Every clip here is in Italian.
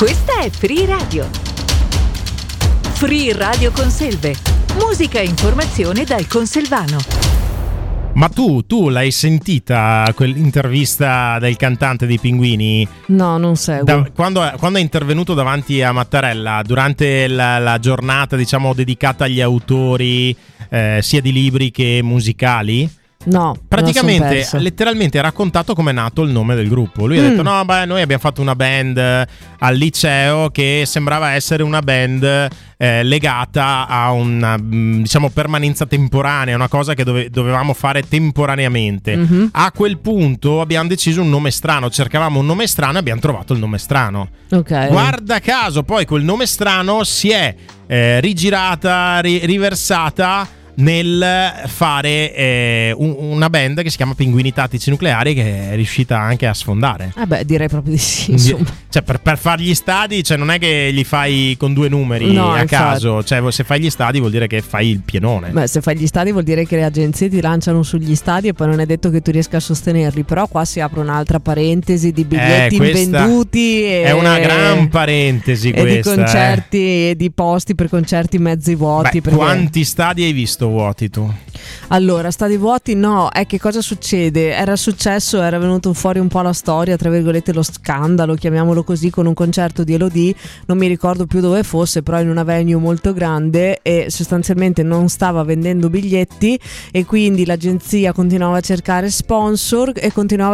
Questa è Free Radio. Free Radio Conselve. Musica e informazione dal Conselvano. Ma tu l'hai sentita quell'intervista del cantante dei Pinguini? No, non seguo. Quando è intervenuto davanti a Mattarella durante la giornata, diciamo, dedicata agli autori sia di libri che musicali? No, praticamente letteralmente ha raccontato come è nato il nome del gruppo. Lui ha detto: no, beh, noi abbiamo fatto una band al liceo che sembrava essere una band legata a una, diciamo, permanenza temporanea, una cosa che dovevamo fare temporaneamente. A quel punto abbiamo deciso un nome strano, cercavamo un nome strano e abbiamo trovato il nome strano. Guarda caso poi quel nome strano si è rigirata, riversata nel fare una band che si chiama Pinguini Tattici Nucleari, che è riuscita anche a sfondare. Direi proprio di sì, insomma. Cioè per fare gli stadi, cioè non è che li fai con due numeri a caso, cioè se fai gli stadi vuol dire che fai il pienone. Beh, se fai gli stadi vuol dire che le agenzie ti lanciano sugli stadi e poi non è detto che tu riesca a sostenerli. Però qua si apre un'altra parentesi di biglietti invenduti è una gran parentesi questa, e di concerti e di posti per concerti mezzi vuoti. Beh, quanti stadi hai visto vuoti tu? Allora, stadi vuoti no, che cosa succede? Era venuto fuori un po' la storia, tra virgolette lo scandalo, chiamiamolo così, con un concerto di Elodie, non mi ricordo più dove fosse, però in una venue molto grande, e sostanzialmente non stava vendendo biglietti e quindi l'agenzia continuava a cercare sponsor e continuava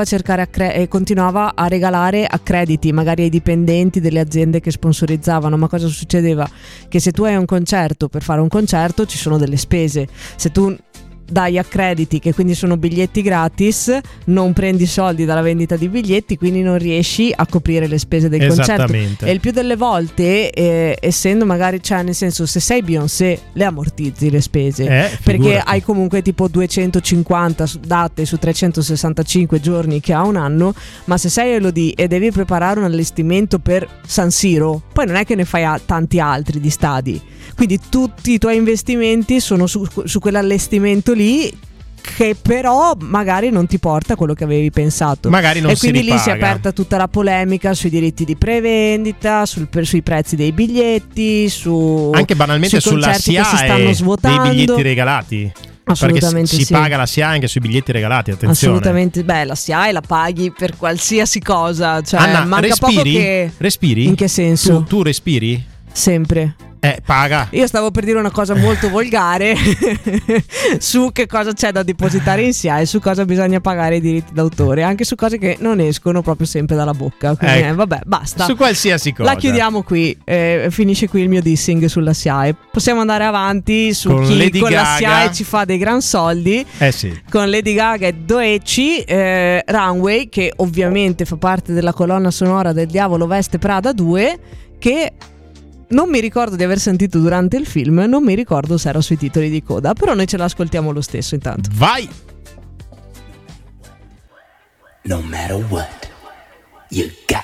a regalare accrediti magari ai dipendenti delle aziende che sponsorizzavano. Ma cosa succedeva? Che se tu hai un concerto, per fare un concerto ci sono delle spese. Se tu dai accrediti, che quindi sono biglietti gratis, non prendi soldi dalla vendita di biglietti, quindi non riesci a coprire le spese del concerto. E il più delle volte, essendo magari, cioè nel senso, se sei Beyoncé le ammortizzi le spese, perché hai comunque tipo 250 date su 365 giorni che ha un anno. Ma se sei Elodie e devi preparare un allestimento per San Siro, poi non è che ne fai tanti altri di stadi, quindi tutti i tuoi investimenti sono su quell'allestimento lì, che però magari non ti porta a quello che avevi pensato. Magari non e quindi si ripaga. Lì si è aperta tutta la polemica sui diritti di prevendita, sui prezzi dei biglietti, anche banalmente sulla SIAE dei biglietti regalati. Assolutamente. Perché si paga la SIAE anche sui biglietti regalati, attenzione. Assolutamente. Beh, la SIAE la paghi per qualsiasi cosa, cioè Anna, manca poco che... Respiri? In che senso? Tu respiri? Sempre. Paga. Io stavo per dire una cosa molto volgare su che cosa c'è da depositare in SIAE, su cosa bisogna pagare i diritti d'autore, anche su cose che non escono proprio sempre dalla bocca. Quindi, vabbè, basta. Su qualsiasi cosa. La chiudiamo qui, finisce qui il mio dissing sulla SIAE. Possiamo andare avanti su con chi Lady con Gaga. La SIAE ci fa dei gran soldi. Sì. Con Lady Gaga e Doechii, Runway, che ovviamente fa parte della colonna sonora del Diavolo Veste Prada 2, che non mi ricordo di aver sentito durante il film, non mi ricordo se era sui titoli di coda, però noi ce l'ascoltiamo lo stesso intanto. Vai! No matter what, you got